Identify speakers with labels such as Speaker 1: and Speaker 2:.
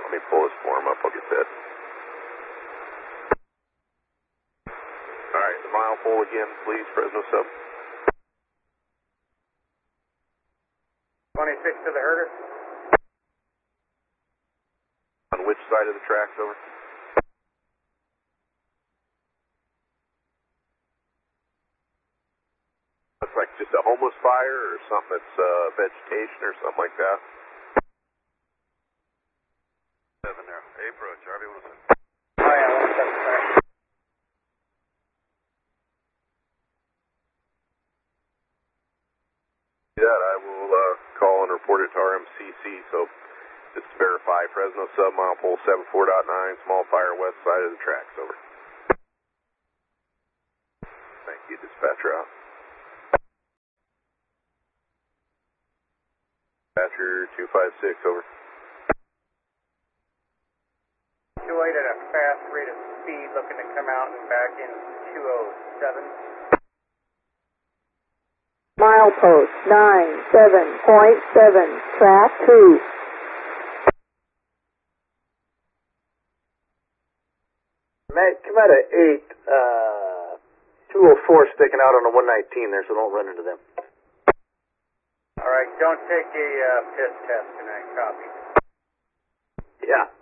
Speaker 1: Let me pull this form up. I'll get that. All right, the mile pole again, please, Fresno Sub.
Speaker 2: 26 to the herder.
Speaker 1: On which side of the tracks, over? Looks like just a homeless fire or something that's vegetation or something like that. 7 there. April, Charlie Wilson.
Speaker 2: Oh, yeah, 177.
Speaker 1: Yeah, I will call and report it to RMCC. So just to verify, Fresno Sub, mile pole 74.9, small fire west side of the tracks, over. Thank you, dispatcher out. Dispatcher 256, over.
Speaker 2: 28 at a fast rate of speed, looking to come out and back in 207.
Speaker 3: Milepost 97.7, track 2.
Speaker 4: Matt, come out of 8, 204 sticking out on the 119 there, so don't run into them.
Speaker 2: All right, don't take a piss test tonight, copy.
Speaker 4: Yeah.